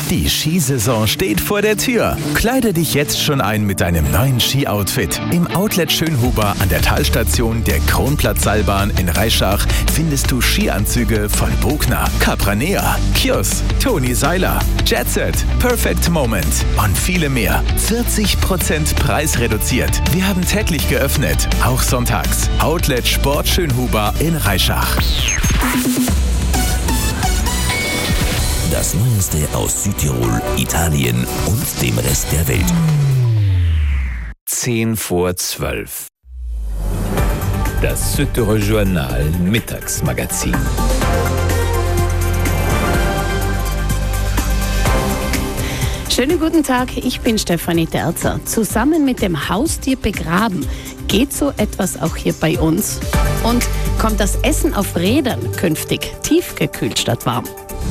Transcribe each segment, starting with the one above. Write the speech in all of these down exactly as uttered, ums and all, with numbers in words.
Die Skisaison steht vor der Tür. Kleide dich jetzt schon ein mit deinem neuen Ski-Outfit. Im Outlet Schönhuber an der Talstation der Kronplatz-Seilbahn in Reischach findest du Skianzüge von Bogner, Capranea, Kjus, Toni Seiler, Jetset, Perfect Moment und viele mehr. vierzig Prozent preisreduziert. Wir haben täglich geöffnet, auch sonntags. Outlet Sport Schönhuber in Reischach. Das Neueste aus Südtirol, Italien und dem Rest der Welt. Zehn vor zwölf. Das Südtirol Journal Mittagsmagazin. Schönen guten Tag, ich bin Stefanie Terzer. Zusammen mit dem Haustier begraben. Geht so etwas auch hier bei uns? Und kommt das Essen auf Rädern künftig tiefgekühlt statt warm?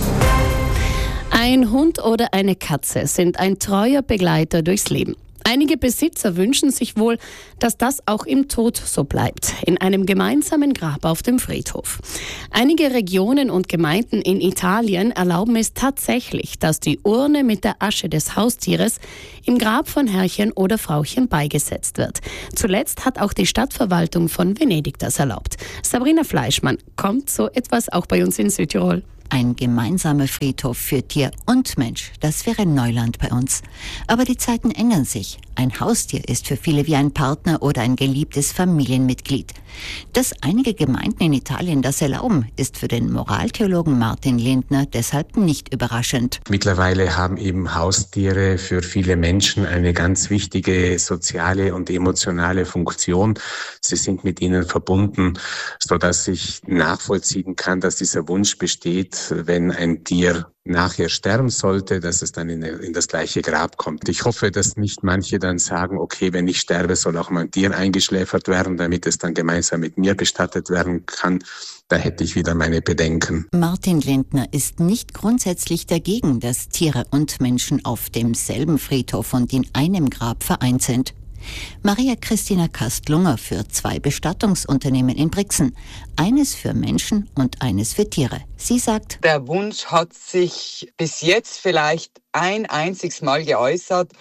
Ein Hund oder eine Katze sind ein treuer Begleiter durchs Leben. Einige Besitzer wünschen sich wohl, dass das auch im Tod so bleibt, in einem gemeinsamen Grab auf dem Friedhof. Einige Regionen und Gemeinden in Italien erlauben es tatsächlich, dass die Urne mit der Asche des Haustieres im Grab von Herrchen oder Frauchen beigesetzt wird. Zuletzt hat auch die Stadtverwaltung von Venedig das erlaubt. Sabrina Fleischmann, kommt so etwas auch bei uns in Südtirol? Ein gemeinsamer Friedhof für Tier und Mensch, das wäre Neuland bei uns. Aber die Zeiten ändern sich. Ein Haustier ist für viele wie ein Partner oder ein geliebtes Familienmitglied. Dass einige Gemeinden in Italien das erlauben, ist für den Moraltheologen Martin Lindner deshalb nicht überraschend. Mittlerweile haben eben Haustiere für viele Menschen eine ganz wichtige soziale und emotionale Funktion. Sie sind mit ihnen verbunden, sodass ich nachvollziehen kann, dass dieser Wunsch besteht, wenn ein Tier nachher sterben sollte, dass es dann in, in das gleiche Grab kommt. Ich hoffe, dass nicht manche dann sagen, okay, wenn ich sterbe, soll auch mein Tier eingeschläfert werden, damit es dann gemeinsam mit mir bestattet werden kann. Da hätte ich wieder meine Bedenken. Martin Lindner ist nicht grundsätzlich dagegen, dass Tiere und Menschen auf demselben Friedhof und in einem Grab vereint sind. Maria Christina Kastlunger führt zwei Bestattungsunternehmen in Brixen. Eines für Menschen und eines für Tiere. Sie sagt, der Wunsch hat sich bis jetzt vielleicht ein einziges Mal geäußert,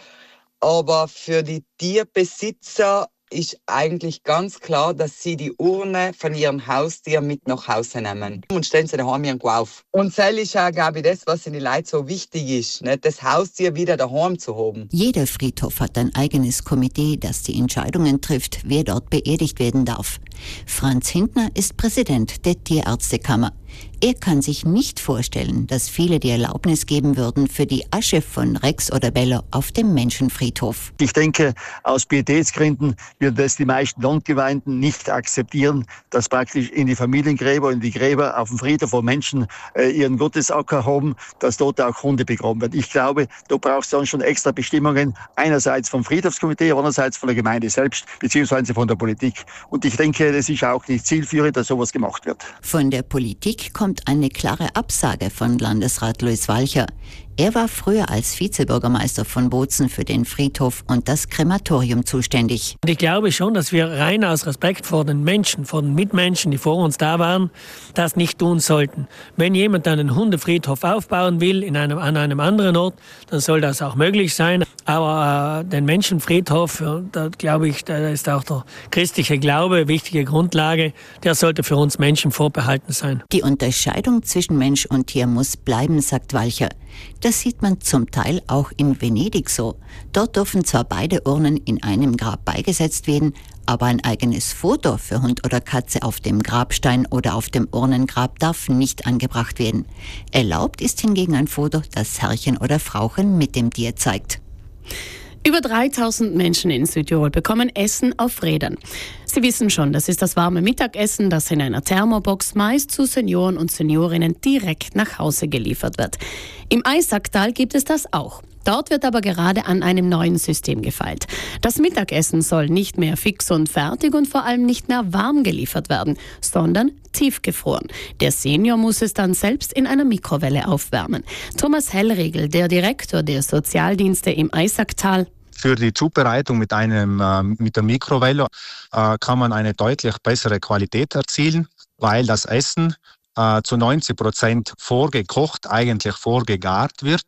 aber für die Tierbesitzer ist eigentlich ganz klar, dass sie die Urne von ihrem Haustier mit nach Hause nehmen und stellen sie daheim irgendwo auf. Und das ist auch, glaube ich, das, was in den Leuten so wichtig ist, nicht? Das Haustier wieder daheim zu haben. Jeder Friedhof hat ein eigenes Komitee, das die Entscheidungen trifft, wer dort beerdigt werden darf. Franz Hintner ist Präsident der Tierärztekammer. Er kann sich nicht vorstellen, dass viele die Erlaubnis geben würden für die Asche von Rex oder Bello auf dem Menschenfriedhof. Ich denke, aus Pietätsgründen würden das die meisten Non-Geweihten nicht akzeptieren, dass praktisch in die Familiengräber, in die Gräber auf dem Friedhof, wo Menschen äh, ihren Gottesacker haben, dass dort auch Hunde begraben werden. Ich glaube, da braucht es dann schon extra Bestimmungen, einerseits vom Friedhofskomitee, andererseits von der Gemeinde selbst, beziehungsweise von der Politik. Und ich denke, das ist auch nicht zielführend, dass sowas gemacht wird. Von der Politik kommt eine klare Absage von Landesrat Luis Walcher. Er war früher als Vizebürgermeister von Bozen für den Friedhof und das Krematorium zuständig. Ich glaube schon, dass wir rein aus Respekt vor den Menschen, vor den Mitmenschen, die vor uns da waren, das nicht tun sollten. Wenn jemand einen Hundefriedhof aufbauen will in einem, an einem anderen Ort, dann soll das auch möglich sein. Aber äh, den Menschenfriedhof, da glaube ich, da ist auch der christliche Glaube wichtige Grundlage, der sollte für uns Menschen vorbehalten sein. Die Unterscheidung zwischen Mensch und Tier muss bleiben, sagt Walcher. Das sieht man zum Teil auch in Venedig so. Dort dürfen zwar beide Urnen in einem Grab beigesetzt werden, aber ein eigenes Foto für Hund oder Katze auf dem Grabstein oder auf dem Urnengrab darf nicht angebracht werden. Erlaubt ist hingegen ein Foto, das Herrchen oder Frauchen mit dem Tier zeigt. Über dreitausend Menschen in Südtirol bekommen Essen auf Rädern. Sie wissen schon, das ist das warme Mittagessen, das in einer Thermobox meist zu Senioren und Seniorinnen direkt nach Hause geliefert wird. Im Eisacktal gibt es das auch. Dort wird aber gerade an einem neuen System gefeilt. Das Mittagessen soll nicht mehr fix und fertig und vor allem nicht mehr warm geliefert werden, sondern tiefgefroren. Der Senior muss es dann selbst in einer Mikrowelle aufwärmen. Thomas Hellriegel, der Direktor der Sozialdienste im Eisacktal. Für die Zubereitung mit einem äh, mit der Mikrowelle äh, kann man eine deutlich bessere Qualität erzielen, weil das Essen äh, zu neunzig Prozent vorgekocht, eigentlich vorgegart wird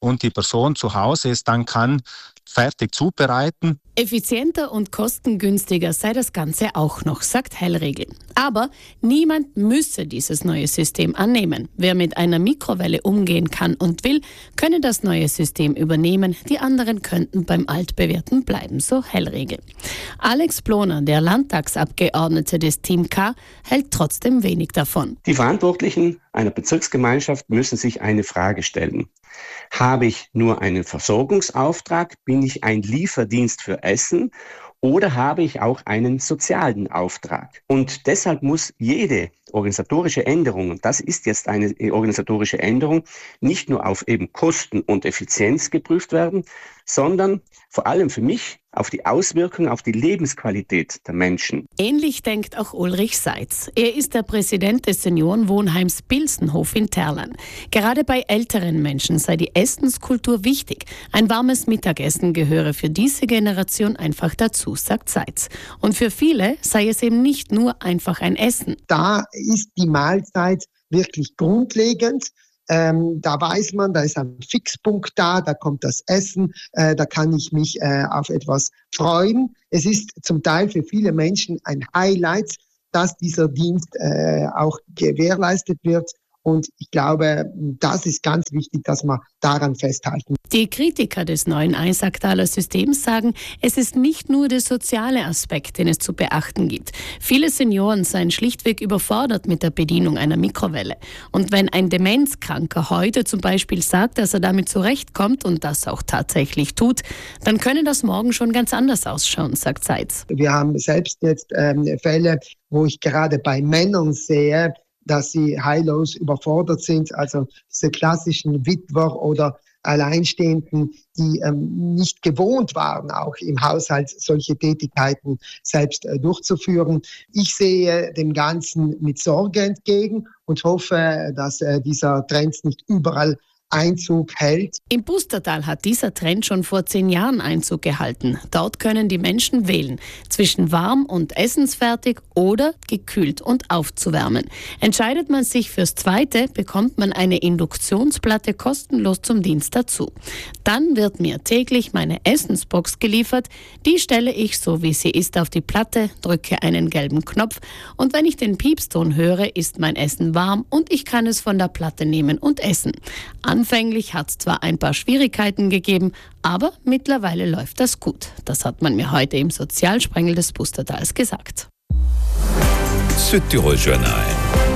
und die Person zu Hause es dann kann fertig zubereiten. Effizienter und kostengünstiger sei das Ganze auch noch, sagt Hellriegel. Aber niemand müsse dieses neue System annehmen. Wer mit einer Mikrowelle umgehen kann und will, könne das neue System übernehmen. Die anderen könnten beim Altbewährten bleiben, so Hellriegel. Alex Ploner, der Landtagsabgeordnete des Team K, hält trotzdem wenig davon. Die Verantwortlichen einer Bezirksgemeinschaft müssen sich eine Frage stellen. Habe ich nur einen Versorgungsauftrag? Bin ich ein Lieferdienst für Essen? Oder habe ich auch einen sozialen Auftrag? Und deshalb muss jede organisatorische Änderung, und das ist jetzt eine organisatorische Änderung, nicht nur auf eben Kosten und Effizienz geprüft werden, sondern vor allem für mich auf die Auswirkungen auf die Lebensqualität der Menschen. Ähnlich denkt auch Ulrich Seitz. Er ist der Präsident des Seniorenwohnheims Bilsenhof in Terlan. Gerade bei älteren Menschen sei die Essenskultur wichtig. Ein warmes Mittagessen gehöre für diese Generation einfach dazu, sagt Seitz. Und für viele sei es eben nicht nur einfach ein Essen. Da ist die Mahlzeit wirklich grundlegend. Ähm, da weiß man, da ist ein Fixpunkt da, da kommt das Essen, äh, da kann ich mich äh, auf etwas freuen. Es ist zum Teil für viele Menschen ein Highlight, dass dieser Dienst äh, auch gewährleistet wird. Und ich glaube, das ist ganz wichtig, dass wir daran festhalten. Die Kritiker des neuen Einsaktaler Systems sagen, es ist nicht nur der soziale Aspekt, den es zu beachten gibt. Viele Senioren seien schlichtweg überfordert mit der Bedienung einer Mikrowelle. Und wenn ein Demenzkranker heute zum Beispiel sagt, dass er damit zurechtkommt und das auch tatsächlich tut, dann könne das morgen schon ganz anders ausschauen, sagt Seitz. Wir haben selbst jetzt ähm, Fälle, wo ich gerade bei Männern sehe, dass sie heillos überfordert sind, also diese klassischen Witwer oder Alleinstehenden, die ähm, nicht gewohnt waren, auch im Haushalt solche Tätigkeiten selbst äh, durchzuführen. Ich sehe dem Ganzen mit Sorge entgegen und hoffe, dass äh, dieser Trend nicht überall Einzug hält. Im Pustertal hat dieser Trend schon vor zehn Jahren Einzug gehalten. Dort können die Menschen wählen zwischen warm und essensfertig oder gekühlt und aufzuwärmen. Entscheidet man sich fürs Zweite, bekommt man eine Induktionsplatte kostenlos zum Dienst dazu. Dann wird mir täglich meine Essensbox geliefert. Die stelle ich, so wie sie ist, auf die Platte, drücke einen gelben Knopf und wenn ich den Piepston höre, ist mein Essen warm und ich kann es von der Platte nehmen und essen. Anfänglich hat es zwar ein paar Schwierigkeiten gegeben, aber mittlerweile läuft das gut. Das hat man mir heute im Sozialsprengel des Pustertals gesagt. Südtirol Journal.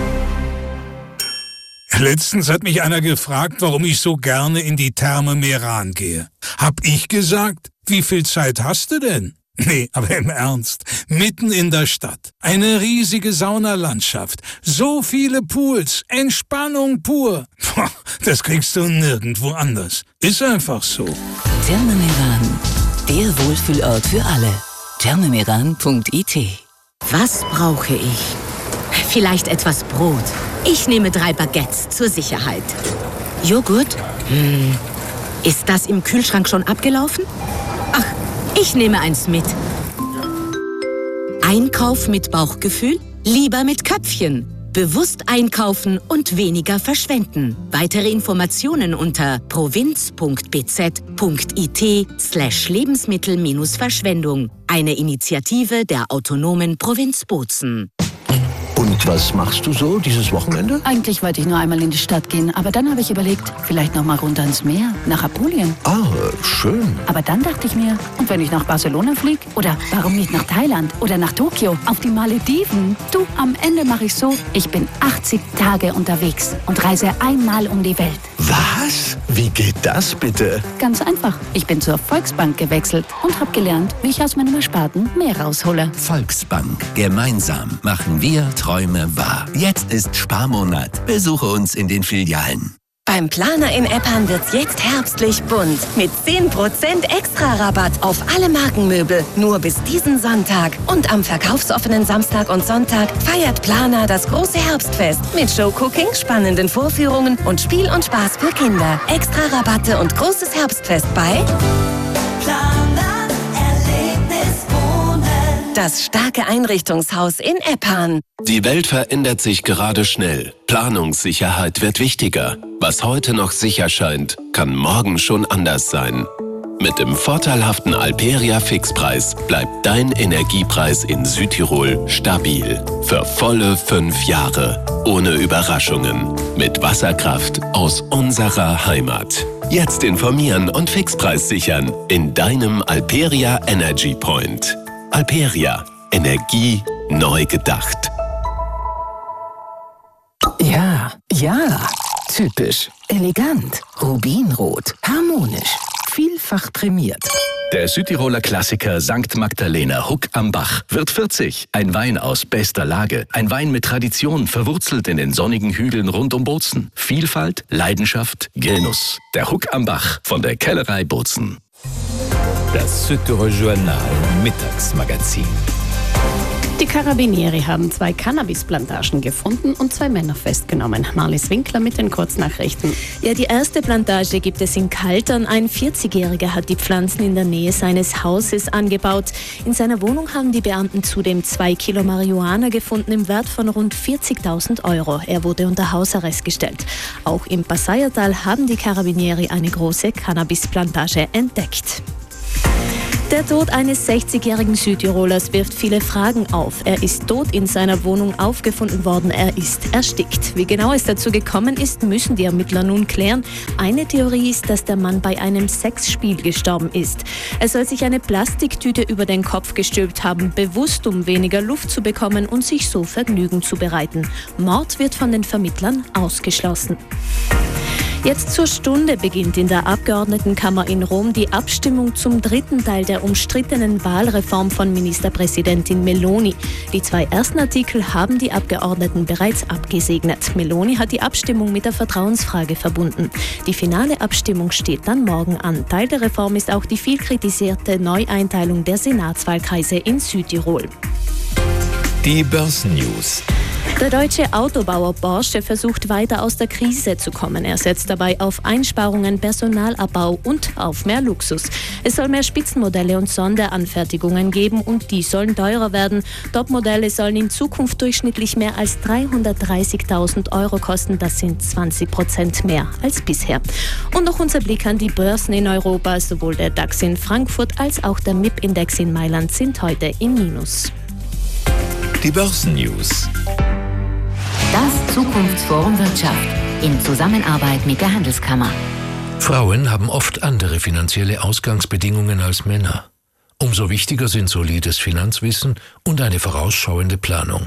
Letztens hat mich einer gefragt, warum ich so gerne in die Therme Meran gehe. Hab ich gesagt, wie viel Zeit hast du denn? Nee, aber im Ernst, mitten in der Stadt, eine riesige Saunalandschaft, so viele Pools, Entspannung pur. Boah, das kriegst du nirgendwo anders. Ist einfach so. Therme Meran, der Wohlfühlort für alle. therme meran punkt i t. Was brauche ich? Vielleicht etwas Brot. Ich nehme drei Baguettes zur Sicherheit. Joghurt? Hm. Ist das im Kühlschrank schon abgelaufen? Ach, ich nehme eins mit. Einkauf mit Bauchgefühl? Lieber mit Köpfchen. Bewusst einkaufen und weniger verschwenden. Weitere Informationen unter provinz punkt b z punkt i t slash Lebensmittel-Verschwendung. Eine Initiative der autonomen Provinz Bozen. Und was machst du so dieses Wochenende? Eigentlich wollte ich nur einmal in die Stadt gehen, aber dann habe ich überlegt, vielleicht noch mal runter ins Meer, nach Apulien. Ah, schön. Aber dann dachte ich mir, und wenn ich nach Barcelona fliege? Oder warum nicht nach Thailand? Oder nach Tokio? Auf die Malediven? Du, am Ende mache ich so, ich bin achtzig Tage unterwegs und reise einmal um die Welt. Was? Wie geht das bitte? Ganz einfach. Ich bin zur Volksbank gewechselt und habe gelernt, wie ich aus meinem Ersparten mehr raushole. Volksbank. Gemeinsam machen wir Träume wahr. Jetzt ist Sparmonat. Besuche uns in den Filialen. Beim Planer in Eppern wird's jetzt herbstlich bunt. Mit zehn Prozent Extra-Rabatt auf alle Markenmöbel. Nur bis diesen Sonntag. Und am verkaufsoffenen Samstag und Sonntag feiert Planer das große Herbstfest. Mit Showcooking, spannenden Vorführungen und Spiel und Spaß für Kinder. Extra-Rabatte und großes Herbstfest bei Planer Erlebnis Wohnen. Das starke Einrichtungshaus in Eppan. Die Welt verändert sich gerade schnell. Planungssicherheit wird wichtiger. Was heute noch sicher scheint, kann morgen schon anders sein. Mit dem vorteilhaften Alperia Fixpreis bleibt dein Energiepreis in Südtirol stabil. Für volle fünf Jahre. Ohne Überraschungen. Mit Wasserkraft aus unserer Heimat. Jetzt informieren und Fixpreis sichern in deinem Alperia Energy Point. Alperia. Energie neu gedacht. Ja, ja. Typisch. Elegant. Rubinrot. Harmonisch. Vielfach prämiert. Der Südtiroler Klassiker Sankt Magdalena Huck am Bach wird vierzig. Ein Wein aus bester Lage. Ein Wein mit Tradition, verwurzelt in den sonnigen Hügeln rund um Bozen. Vielfalt, Leidenschaft, Genuss. Der Huck am Bach von der Kellerei Bozen. Das Südtirol Journal Mittagsmagazin. Die Carabinieri haben zwei Cannabisplantagen gefunden und zwei Männer festgenommen. Marlies Winkler mit den Kurznachrichten. Ja, die erste Plantage gibt es in Kaltern. Ein vierzigjähriger hat die Pflanzen in der Nähe seines Hauses angebaut. In seiner Wohnung haben die Beamten zudem zwei Kilo Marihuana gefunden im Wert von rund vierzigtausend Euro. Er wurde unter Hausarrest gestellt. Auch im Passaiertal haben die Carabinieri eine große Cannabisplantage entdeckt. Der Tod eines sechzigjährigen Südtirolers wirft viele Fragen auf. Er ist tot in seiner Wohnung aufgefunden worden. Er ist erstickt. Wie genau es dazu gekommen ist, müssen die Ermittler nun klären. Eine Theorie ist, dass der Mann bei einem Sexspiel gestorben ist. Er soll sich eine Plastiktüte über den Kopf gestülpt haben, bewusst, um weniger Luft zu bekommen und sich so Vergnügen zu bereiten. Mord wird von den Vermittlern ausgeschlossen. Jetzt zur Stunde beginnt in der Abgeordnetenkammer in Rom die Abstimmung zum dritten Teil der umstrittenen Wahlreform von Ministerpräsidentin Meloni. Die zwei ersten Artikel haben die Abgeordneten bereits abgesegnet. Meloni hat die Abstimmung mit der Vertrauensfrage verbunden. Die finale Abstimmung steht dann morgen an. Teil der Reform ist auch die viel kritisierte Neueinteilung der Senatswahlkreise in Südtirol. Die Börsennews. Der deutsche Autobauer Porsche versucht weiter aus der Krise zu kommen. Er setzt dabei auf Einsparungen, Personalabbau und auf mehr Luxus. Es soll mehr Spitzenmodelle und Sonderanfertigungen geben und die sollen teurer werden. Topmodelle sollen in Zukunft durchschnittlich mehr als dreihundertdreißigtausend Euro kosten. Das sind zwanzig Prozent mehr als bisher. Und noch unser Blick an die Börsen in Europa. Sowohl der DAX in Frankfurt als auch der M I P-Index in Mailand sind heute im Minus. Die Börsennews. Das Zukunftsforum Wirtschaft in Zusammenarbeit mit der Handelskammer. Frauen haben oft andere finanzielle Ausgangsbedingungen als Männer. Umso wichtiger sind solides Finanzwissen und eine vorausschauende Planung.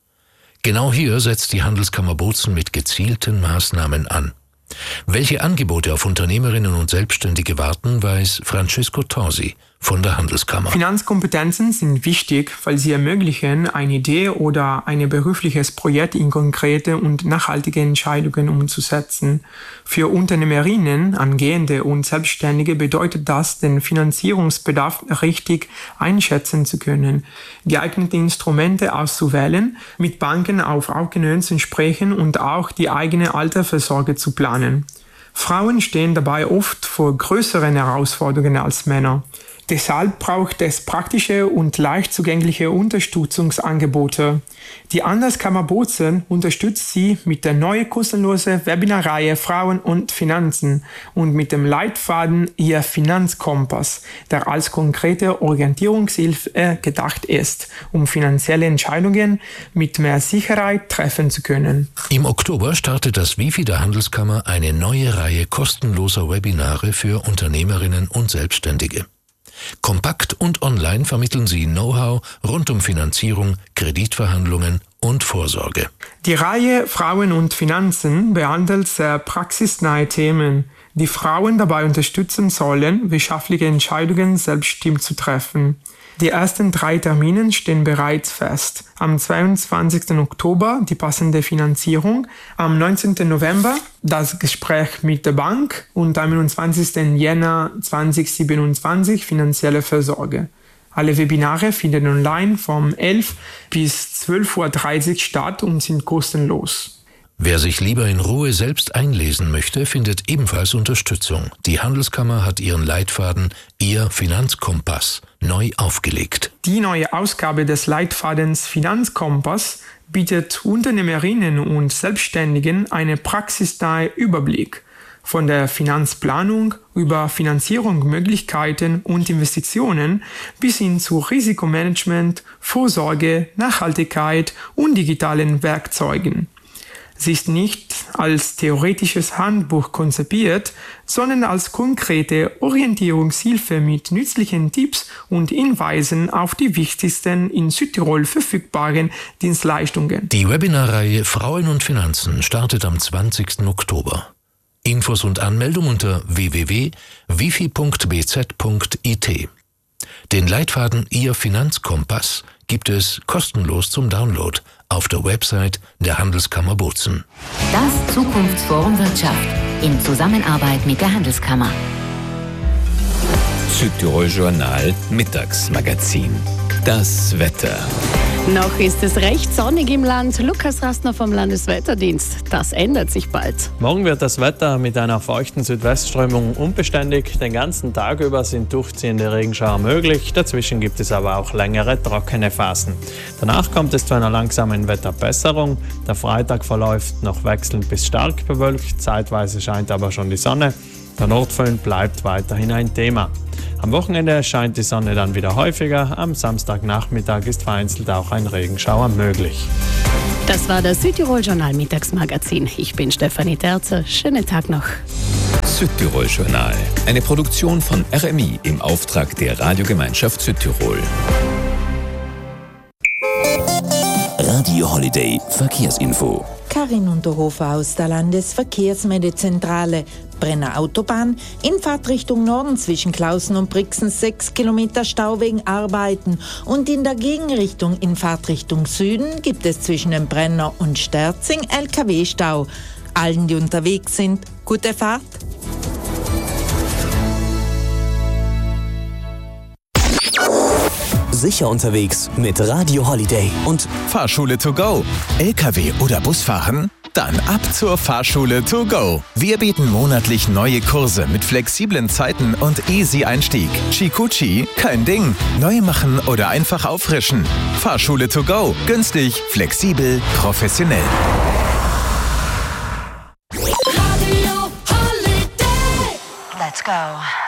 Genau hier setzt die Handelskammer Bozen mit gezielten Maßnahmen an. Welche Angebote auf Unternehmerinnen und Selbstständige warten, weiß Francesco Torsi von der Handelskammer. Finanzkompetenzen sind wichtig, weil sie ermöglichen, eine Idee oder ein berufliches Projekt in konkrete und nachhaltige Entscheidungen umzusetzen. Für Unternehmerinnen, Angehende und Selbstständige bedeutet das, den Finanzierungsbedarf richtig einschätzen zu können, geeignete Instrumente auszuwählen, mit Banken auf Augenhöhe zu sprechen und auch die eigene Altersvorsorge zu planen. Frauen stehen dabei oft vor größeren Herausforderungen als Männer. Deshalb braucht es praktische und leicht zugängliche Unterstützungsangebote. Die Handelskammer Bozen unterstützt sie mit der neuen kostenlosen Webinarreihe Frauen und Finanzen und mit dem Leitfaden Ihr Finanzkompass, der als konkrete Orientierungshilfe gedacht ist, um finanzielle Entscheidungen mit mehr Sicherheit treffen zu können. Im Oktober startet das Wifi der Handelskammer eine neue Reihe kostenloser Webinare für Unternehmerinnen und Selbstständige. Kompakt und online vermitteln sie Know-how rund um Finanzierung, Kreditverhandlungen und Vorsorge. Die Reihe Frauen und Finanzen behandelt sehr praxisnahe Themen, die Frauen dabei unterstützen sollen, wirtschaftliche Entscheidungen selbstständig zu treffen. Die ersten drei Termine stehen bereits fest. Am zweiundzwanzigsten Oktober die passende Finanzierung, am neunzehnten November das Gespräch mit der Bank und am einundzwanzigsten Jänner zweitausendsiebenundzwanzig finanzielle Fürsorge. Alle Webinare finden online vom elf bis zwölf Uhr dreißig statt und sind kostenlos. Wer sich lieber in Ruhe selbst einlesen möchte, findet ebenfalls Unterstützung. Die Handelskammer hat ihren Leitfaden Ihr Finanzkompass neu aufgelegt. Die neue Ausgabe des Leitfadens Finanzkompass bietet Unternehmerinnen und Selbstständigen einen praxisnahen Überblick von der Finanzplanung über Finanzierungsmöglichkeiten und Investitionen bis hin zu Risikomanagement, Vorsorge, Nachhaltigkeit und digitalen Werkzeugen. Sie ist nicht als theoretisches Handbuch konzipiert, sondern als konkrete Orientierungshilfe mit nützlichen Tipps und Hinweisen auf die wichtigsten in Südtirol verfügbaren Dienstleistungen. Die Webinarreihe Frauen und Finanzen startet am zwanzigsten Oktober. Infos und Anmeldung unter w w w punkt wifi punkt b z punkt i t. Den Leitfaden Ihr Finanzkompass gibt es kostenlos zum Download auf der Website der Handelskammer Bozen. Das Zukunftsforum Wirtschaft in Zusammenarbeit mit der Handelskammer. Südtirol Journal Mittagsmagazin. Das Wetter. Noch ist es recht sonnig im Land. Lukas Rastner vom Landeswetterdienst. Das ändert sich bald. Morgen wird das Wetter mit einer feuchten Südwestströmung unbeständig. Den ganzen Tag über sind durchziehende Regenschauer möglich. Dazwischen gibt es aber auch längere trockene Phasen. Danach kommt es zu einer langsamen Wetterbesserung. Der Freitag verläuft noch wechselnd bis stark bewölkt. Zeitweise scheint aber schon die Sonne. Der Nordföhn bleibt weiterhin ein Thema. Am Wochenende scheint die Sonne dann wieder häufiger. Am Samstagnachmittag ist vereinzelt auch ein Regenschauer möglich. Das war das Südtirol Journal Mittagsmagazin. Ich bin Stefanie Terzer. Schönen Tag noch. Südtirol Journal. Eine Produktion von R M I im Auftrag der Radiogemeinschaft Südtirol. Radio Holiday Verkehrsinfo. Karin Unterhofer aus der Landesverkehrsmeldezentrale. Brenner Autobahn in Fahrtrichtung Norden zwischen Klausen und Brixen sechs Kilometer Stau wegen Arbeiten und in der Gegenrichtung in Fahrtrichtung Süden gibt es zwischen dem Brenner und Sterzing L K W-Stau. Allen, die unterwegs sind, gute Fahrt. Sicher unterwegs mit Radio Holiday und Fahrschule to go. L K W oder Busfahren? Dann ab zur Fahrschule to go. Wir bieten monatlich neue Kurse mit flexiblen Zeiten und easy Einstieg. Chikuchi, kein Ding. Neu machen oder einfach auffrischen. Fahrschule to go. Günstig, flexibel, professionell. Radio Holiday. Let's go.